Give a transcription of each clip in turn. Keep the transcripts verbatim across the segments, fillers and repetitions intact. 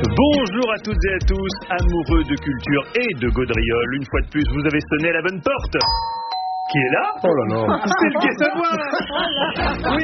Bonjour à toutes et à tous, amoureux de culture et de gaudriole. Une fois de plus, vous avez sonné à la bonne porte. Qui est là? Oh là là. C'est le Gai Savoir. Oui.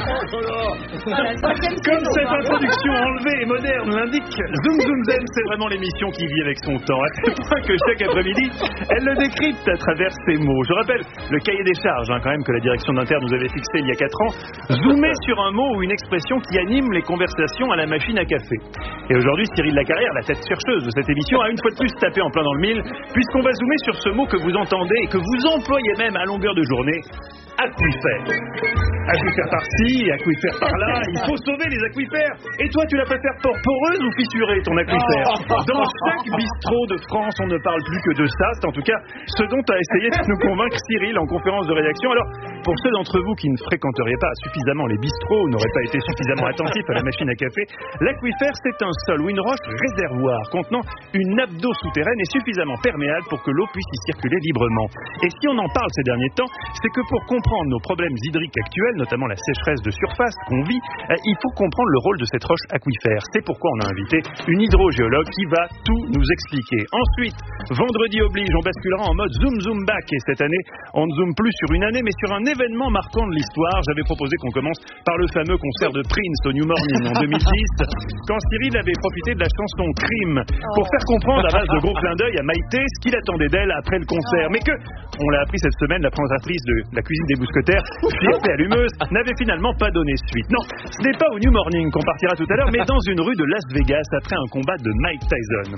Comme cette introduction enlevée et moderne l'indique, Zoom Zoom Zen, c'est vraiment l'émission qui vit avec son temps. À tel point que chaque après-midi, elle le décrypte à travers ses mots. Je rappelle le cahier des charges, hein, quand même, que la direction d'Inter nous avait fixé il y a quatre ans. Zoomer sur un mot ou une expression qui anime les conversations à la machine à café. Et aujourd'hui, Cyril Lacarrière, la tête chercheuse de cette émission, a une fois de plus tapé en plein dans le mille, puisqu'on va zoomer sur ce mot que vous entendez et que vous employez même à longueur de journée, aquifère. Aquifère par-ci, aquifère par-là, il faut sauver les aquifères. Et toi, tu la préfères poreuse ou fissurée, ton aquifère? Dans chaque bistrot de France, on ne parle plus que de ça. C'est en tout cas ce dont a essayé de nous convaincre Cyril en conférence de rédaction. Alors, pour ceux d'entre vous qui ne fréquenteriez pas suffisamment les bistrots, n'auraient pas été suffisamment attentifs à la machine à café, l'aquifère, c'est un sol ou une roche réservoir contenant une nappe d'eau souterraine et suffisamment perméable pour que l'eau puisse y circuler librement. Et si on en parle ces derniers temps, c'est que pour comprendre nos problèmes hydriques actuels, notamment la sécheresse de surface qu'on vit, il faut comprendre le rôle de cette roche aquifère. C'est pourquoi on a invité une hydrogéologue qui va tout nous expliquer. Ensuite, vendredi oblige, on basculera en mode zoom zoom back. Et cette année, on ne zoome plus sur une année, mais sur un événement marquant de l'histoire. J'avais proposé qu'on commence par le fameux concert de Prince au New Morning en deux mille dix, quand Cyril avait profité de la chanson Crime pour faire comprendre à base de gros clins d'œil à Maïté ce qu'il attendait d'elle après le concert. Mais que, on l'a appris cette semaine, la présentatrice de la cuisine des Mousquetaires, fière et allumeuse, n'avait finalement pas donné suite. Non, ce n'est pas au New Morning qu'on partira tout à l'heure, mais dans une rue de Las Vegas après un combat de Mike Tyson.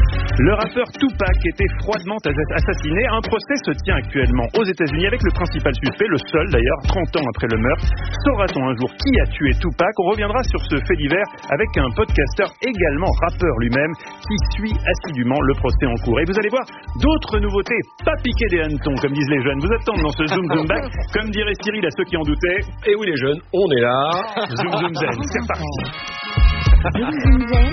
Le rappeur Tupac était froidement assassiné. Un procès se tient actuellement aux États-Unis avec le principal suspect, le seul d'ailleurs, trente ans après le meurtre. Saura-t-on un jour qui a tué Tupac? On reviendra sur ce fait divers avec un podcasteur également rappeur lui-même qui suit assidûment le procès en cours. Et vous allez voir d'autres nouveautés, pas piquer des hannetons comme disent les jeunes. Vous attendez dans ce Zoom Zoom Back, comme dirait Cyril à ceux qui en doutaient. Et oui les jeunes, on est là. Zoom Zoom Zen, c'est parti. Zoom Zoom Zen.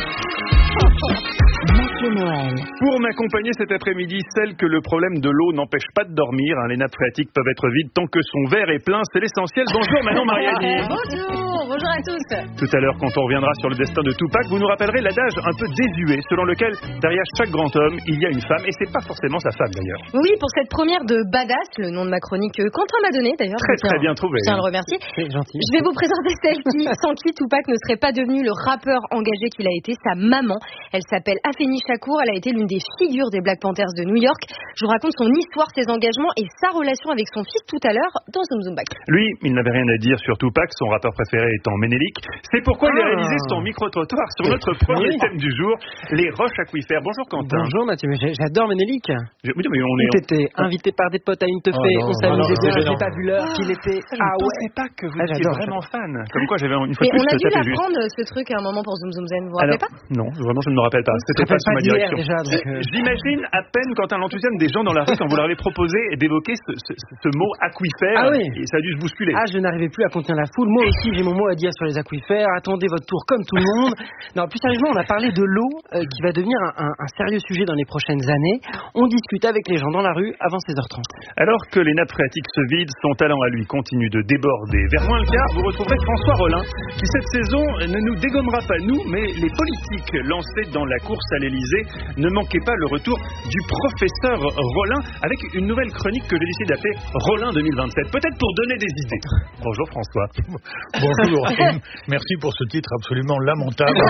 Noël. Pour m'accompagner cet après-midi, celle que le problème de l'eau n'empêche pas de dormir. Hein, les nappes phréatiques peuvent être vides tant que son verre est plein, c'est l'essentiel. Bonjour Manon Mariani. Bonjour, bonjour à tous. Tout à l'heure, quand on reviendra sur le destin de Tupac, vous nous rappellerez l'adage un peu désuet, selon lequel derrière chaque grand homme, il y a une femme, et c'est pas forcément sa femme d'ailleurs. Oui, pour cette première de Badass, le nom de ma chronique que Quentin m'a donné d'ailleurs. Très très bien trouvé. Je tiens à le remercier. C'est gentil. Je vais vous présenter celle qui, sans qui Tupac ne serait pas devenu le rappeur engagé qu'il a été, sa maman. Elle s'appelle Afeni Shakur, elle a été l'une des figures des Black Panthers de New York. Je vous raconte son histoire, ses engagements et sa relation avec son fils tout à l'heure dans Zoom Zoom Back. Lui, il n'avait rien à dire sur Tupac, son rappeur préféré étant Ménélique. C'est pourquoi il a Ah. réalisé son micro-trottoir sur notre premier Oui. thème du jour, les roches aquifères. Bonjour Quentin. Bonjour Mathieu, mais j'ai- j'adore Ménélique. Je- oui, mais on est... T'étais invité par des potes à une teufée, Oh non, on s'amusait non, bien, c'est j'ai gênant. pas vu l'heure qu'il était. Je ne Ah ouais. pensais pas que vous Ah, étiez j'adore, vraiment fan. Comme quoi, j'avais une fois Et de plus, on a je dû tapais juste. l'apprendre ce truc à un moment pour Zoom Zoom Zen, vous vous Alors, rappelez pas? non, vraiment, je ne me rappelle pas. C'était Je me pas sous ma rappelle pas d'hier, direction. déjà, donc, euh. J'imagine à peine quand à l'enthousiasme des gens dans la rue, quand vous leur avez proposé d'évoquer ce, ce, ce mot aquifère, Ah oui. et ça a dû se bousculer. Ah, je n'arrivais plus à contenir la foule. Moi aussi, j'ai mon mot à dire sur les aquifères. Attendez votre tour comme tout le monde. Non, plus sérieusement, on a parlé de l'eau euh, qui va devenir un, un, un sérieux sujet dans les prochaines années. On discute avec les gens dans la rue avant seize heures trente. Alors que les nappes phréatiques se vident, son talent à lui continue de déborder. Vers moins le quart, vous retrouverez François Rollin, qui cette saison ne nous dégommera pas nous, mais les politiques lancés dans la course à l'Elysée. Ne manquez pas le retour du professeur Rollin avec une nouvelle chronique que j'ai décidé d'appeler Rollin deux mille vingt-sept. Peut-être pour donner des idées. Bonjour François. Bonjour, et merci pour ce titre absolument lamentable.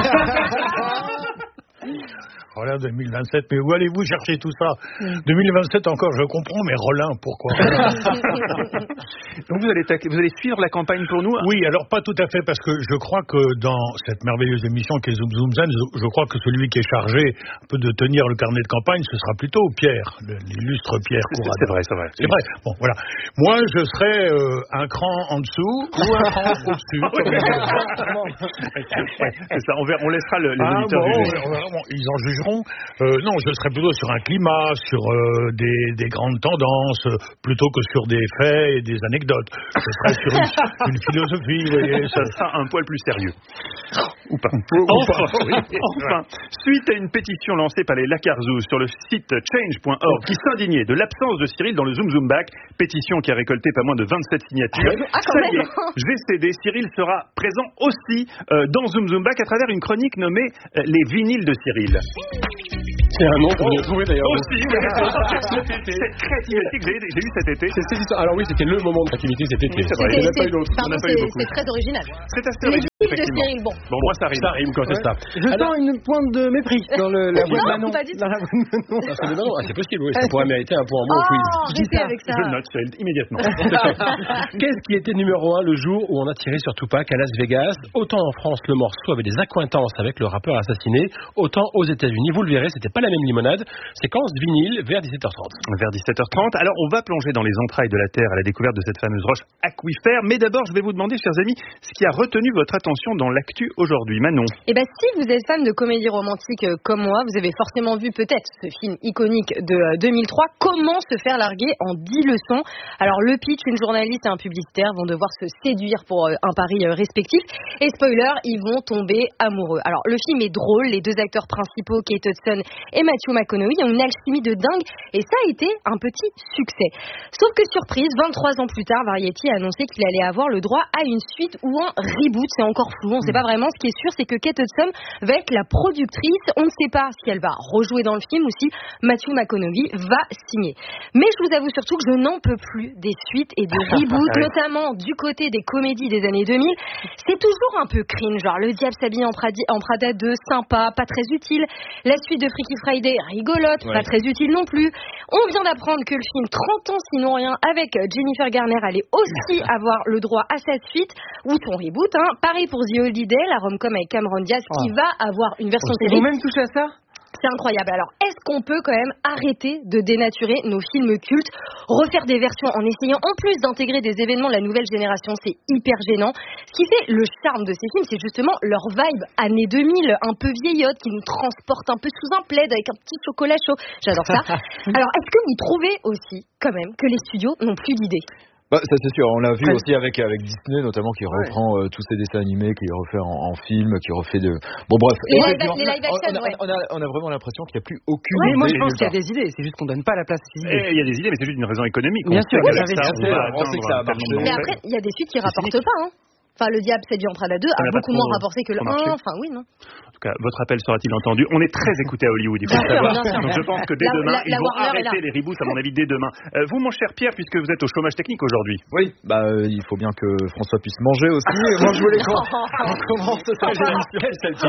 Rollin deux mille vingt-sept, mais où allez-vous chercher tout ça? deux mille vingt-sept encore, je comprends, mais Rollin, pourquoi? Donc vous allez, vous allez suivre la campagne pour nous? Oui, alors pas tout à fait, parce que je crois que dans cette merveilleuse émission qui est Zoom Zoom Zen, je crois que celui qui est chargé un peu de tenir le carnet de campagne, ce sera plutôt Pierre, l'illustre Pierre Courade. C'est vrai, c'est vrai. C'est vrai. Bon, voilà. Moi, je serai euh, un cran en dessous ou un cran au-dessus. Ouais, c'est ça, on, verra, on laissera le, les Ah, auditeurs bon, juger. on verra, bon, ils en jugeront. Euh, non, je serais plutôt sur un climat, sur euh, des, des grandes tendances, euh, plutôt que sur des faits et des anecdotes. Je serais sur une, une philosophie, vous voyez. Ça sera un poil plus sérieux. Ou pas. Enfin, oui, enfin, suite à une pétition lancée par les Lacarzous sur le site change point org qui s'indignait de l'absence de Cyril dans le Zoom Zoom Back, pétition qui a récolté pas moins de vingt-sept signatures. Ah, ça y est, j'ai cédé, Cyril sera présent aussi euh, dans Zoom Zoom Back à travers une chronique nommée euh, Les vinyles de Cyril. C'est un nom que vous avez trouvé d'ailleurs. Aussi, oui. Cette créativité que j'ai, j'ai eu cet été. C'est, c'est, c'est, alors oui, c'était le moment de créativité cet été. C'est vrai, il n'y en a pas eu d'autres. Pardon, c'est, c'est très original. C'est assez Les original, vinyles de effectivement. Cyril, bon. Bon, moi ça rime. Ça rime quand c'est ça. Je sens une pointe de mépris dans le, la voix de Non, Manon. pas du tout. Dans la voix de Manon. Ah, c'est, non, ah, c'est possible, oui. Ça pourrait mériter un point en bon Oh, quiz. arrêtez avec ça. Je le note, Cyril, immédiatement. Qu'est-ce qui était numéro un le jour où on a tiré sur Tupac à Las Vegas? Autant en France, le morceau avait des accointances avec le rappeur assassiné, autant aux États-Unis. Vous le verrez, c'était pas la même limonade. Séquence vinyle vers dix-sept heures trente. Vers dix-sept heures trente. Alors, on va plonger dans les entrailles de la Terre à la découverte de cette fameuse roche aquifère. Mais d'abord, je vais vous demander, chers amis, ce qui a retenu votre attention dans l'actu aujourd'hui. Manon. Eh ben, si vous êtes fan de comédie romantique euh, comme moi, vous avez forcément vu peut-être ce film iconique de euh, deux mille trois, Comment se faire larguer en dix leçons. Alors, le pitch, une journaliste et un publicitaire vont devoir se séduire pour euh, un pari euh, respectif. Et spoiler, ils vont tomber amoureux. Alors, le film est drôle. Les deux acteurs principaux, Kate Hudson et Matthew McConaughey, ont une alchimie de dingue. Et ça a été un petit succès. Sauf que surprise, vingt-trois ans plus tard, Variety a annoncé qu'il allait avoir le droit à une suite ou un reboot. C'est encore flou, on ne sait pas vraiment. Ce qui est sûr, c'est que Kate Hudson va être la productrice. On ne sait pas si elle va rejouer dans le film ou si Matthew McConaughey va signer. Mais je vous avoue surtout que je n'en peux plus des suites et des reboots, notamment du côté des comédies des années deux mille. C'est toujours un peu cringe, genre Le Diable s'habille en Prada, en Prada deux, sympa, pas très utile. La suite de Freaky Friday, rigolote, ouais. Pas très utile non plus. On vient d'apprendre que le film trente ans sinon rien avec Jennifer Garner allait aussi avoir le droit à sa suite ou son reboot. Hein. Pareil pour The Holiday, la rom-com avec Cameron Diaz qui oh. va avoir une version série. Ils vont même toucher à ça ? C'est incroyable. Alors, est-ce qu'on peut quand même arrêter de dénaturer nos films cultes, refaire des versions en essayant en plus d'intégrer des événements de la nouvelle génération? C'est hyper gênant. Ce qui fait le charme de ces films, c'est justement leur vibe années deux mille, un peu vieillotte, qui nous transporte un peu sous un plaid avec un petit chocolat chaud. J'adore ça. Alors, est-ce que vous trouvez aussi, quand même, que les studios n'ont plus d'idées? Bah, ça c'est sûr, on l'a vu aussi avec avec Disney notamment qui reprend ouais. euh, tous ces dessins animés, qui les refait en, en film, qui refait de bon bref. Les live, les live action, on, a, ouais. on, a, on a vraiment l'impression qu'il n'y a plus aucune ouais, idée. Moi je pense qu'il y a des idées, c'est juste qu'on donne pas la place à ces idées. Il y a des idées, mais c'est juste une raison économique. Bien sûr, on sait que ça a marché. Mais après, il y a des suites qui rapportent pas. Hein. Enfin, Le Diable séduit en Prada deux a beaucoup moins rapporté que le un. Enfin, oui, non. En tout cas, votre appel sera-t-il entendu? On est très écouté à Hollywood, il faut le savoir. Donc je pense que dès la, demain, la, la ils vont Warner arrêter les reboots, à mon avis, dès demain. Euh, vous, mon cher Pierre, puisque vous êtes au chômage technique aujourd'hui. Oui, bah euh, il faut bien que François puisse manger aussi. Moi, je voulais qu'on commence cette émission.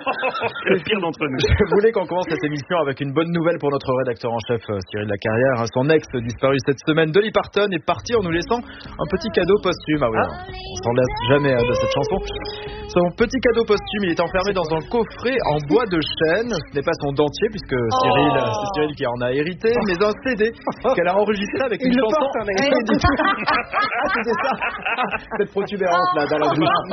Le pire d'entre nous. Je voulais qu'on commence cette émission avec une bonne nouvelle pour notre rédacteur en chef, Cyril Lacarrière. Son ex disparu cette semaine, Dolly Parton, est parti en nous laissant un petit cadeau posthume. Ah oui, ah. On s'en lasse jamais hein, de cette chanson. Son petit cadeau posthume, il est enfermé dans un coffret en bois de chêne. Ce n'est pas son dentier, puisque Cyril, oh. c'est Cyril qui en a hérité, mais un C D qu'elle a enregistré avec une il chanson. Porte, hein, ah, c'était ça. Cette protubérance là dans la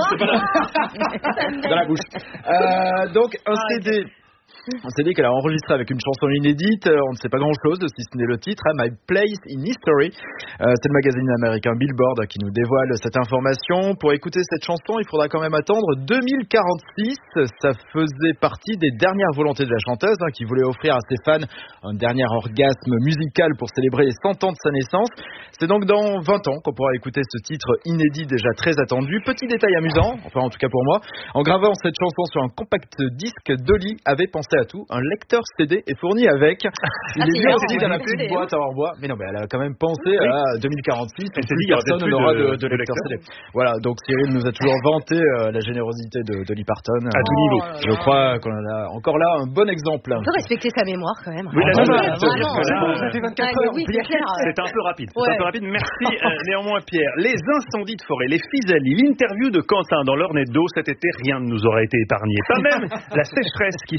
bouche. Dans la bouche. Euh, donc un C D. On s'est dit qu'elle a enregistré avec une chanson inédite, on ne sait pas grand-chose, si ce n'est le titre, hein, My Place in History. Euh, c'est le magazine américain Billboard qui nous dévoile cette information. Pour écouter cette chanson, il faudra quand même attendre deux mille quarante-six. Ça faisait partie des dernières volontés de la chanteuse, hein, qui voulait offrir à ses fans un dernier orgasme musical pour célébrer les cent ans de sa naissance. C'est donc dans vingt ans qu'on pourra écouter ce titre inédit déjà très attendu. Petit détail amusant, enfin en tout cas pour moi, en gravant cette chanson sur un compact disque, Dolly avait pensé à tout. Un lecteur C D est fourni avec. Il ah, est bien aussi dans la petite boîte en bois. Mais non, mais elle a quand même pensé oui. à deux mille quarante-six. Et plus personne n'aura de, de, de lecteur C D. Voilà, donc Cyril nous a toujours vanté euh, la générosité de Dolly Parton. À tout niveau. Oh, Je crois qu'on en a encore là un bon exemple. On peut respecter sa mémoire quand même. Oui, la ah, ça fait vingt-quatre heures. C'était un peu rapide. C'est ouais. un peu rapide. Merci euh, néanmoins Pierre. Les incendies de forêt, les physalis, l'interview de Quentin dans l'Ornette d'eau cet été, rien ne nous aura été épargné. Pas même la sécheresse qui sévit encore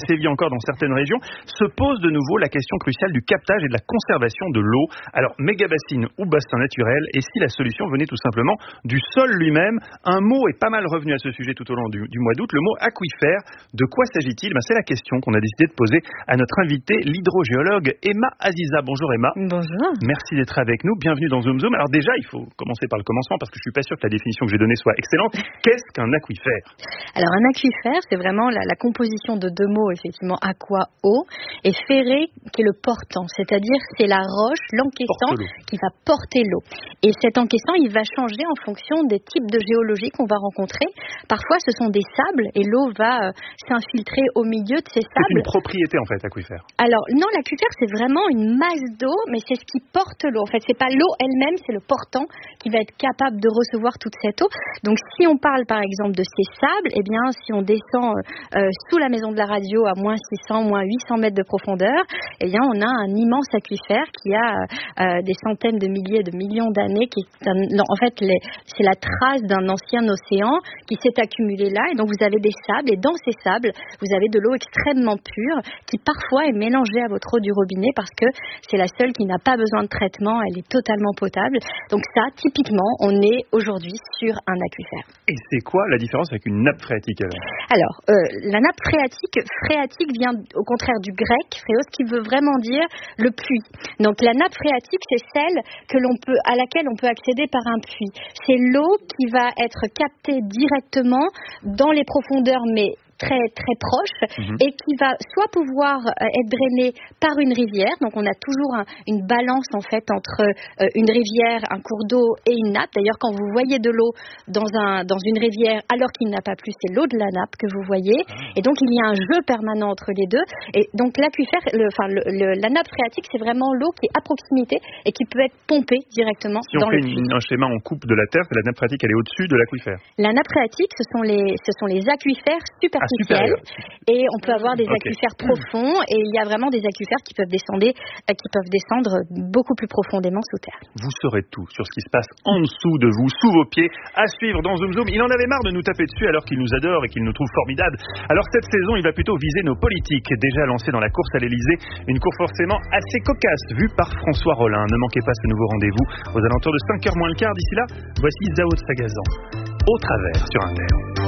encore dans certaines régions, se pose de nouveau la question cruciale du captage et de la conservation de l'eau. Alors, méga-bassine ou bassin naturel, et si la solution venait tout simplement du sol lui-même? Un mot est pas mal revenu à ce sujet tout au long du, du mois d'août, le mot aquifère. De quoi s'agit-il? Ben, c'est la question qu'on a décidé de poser à notre invitée, l'hydrogéologue Emma Aziza. Bonjour Emma. Bonjour. Merci d'être avec nous, bienvenue dans Zoom Zoom. Alors déjà, il faut commencer par le commencement parce que je suis pas sûr que la définition que j'ai donnée soit excellente. Qu'est-ce qu'un aquifère? Alors un aquifère, c'est vraiment la, la composition de deux mots, effectivement, aqua, eau, et ferré, qui est le portant, c'est-à-dire c'est la roche, l'encaissant, qui va porter l'eau. Et cet encaissant, il va changer en fonction des types de géologie qu'on va rencontrer. Parfois, ce sont des sables, et l'eau va euh, s'infiltrer au milieu de ces sables. C'est une propriété, en fait, aquifère. Alors, non, l'aquifère, c'est vraiment une masse d'eau, mais c'est ce qui porte l'eau. En fait, c'est pas l'eau elle-même, c'est le portant qui va être capable de recevoir toute cette eau. Donc, si on parle, par exemple, de ces sables, eh bien, si on descend euh, sous la maison de la radio à moins six cents, moins huit cents mètres de profondeur, eh bien, on a un immense aquifère qui a euh, des centaines de milliers, de millions d'années. Qui est un, non, en fait, les, c'est la trace d'un ancien océan qui s'est accumulé là. Et donc, vous avez des sables. Et dans ces sables, vous avez de l'eau extrêmement pure qui, parfois, est mélangée à votre eau du robinet parce que c'est la seule qui n'a pas besoin de traitement. Elle est totalement potable. Donc ça, typiquement, on est aujourd'hui sur un aquifère. Et c'est quoi la différence avec une nappe phréatique alors? Alors, euh, la nappe phréatique, phréatique vient au contraire du grec, phréos, qui veut vraiment dire le puits. Donc la nappe phréatique, c'est celle que l'on peut, à laquelle on peut accéder par un puits. C'est l'eau qui va être captée directement dans les profondeurs, mais très très proche, mmh. et qui va soit pouvoir euh, être drainé par une rivière, donc on a toujours un, une balance en fait entre euh, une rivière, un cours d'eau et une nappe. D'ailleurs, quand vous voyez de l'eau dans un dans une rivière alors qu'il n'a pas plus, c'est l'eau de la nappe que vous voyez, et donc il y a un jeu permanent entre les deux. Et donc l'aquifère, le, enfin le, le, la nappe phréatique, c'est vraiment l'eau qui est à proximité et qui peut être pompée directement si dans le puits. Si puits. on fait une, un schéma en coupe de la terre, la nappe phréatique elle est au-dessus de l'aquifère. La nappe phréatique, ce sont les ce sont les aquifères super Ah, supérieur. Et on peut avoir des okay. aquifères profonds et il y a vraiment des aquifères qui peuvent descendre, qui peuvent descendre beaucoup plus profondément sous terre. Vous saurez tout sur ce qui se passe en dessous de vous, sous vos pieds, à suivre dans Zoom Zoom. Il en avait marre de nous taper dessus alors qu'il nous adore et qu'il nous trouve formidables. Alors cette saison, il va plutôt viser nos politiques, déjà lancés dans la course à l'Elysée, une course forcément assez cocasse vue par François Rollin. Ne manquez pas ce nouveau rendez-vous aux alentours de cinq heures moins le quart. D'ici là, voici Zao de Sagazan, Au travers sur Inter.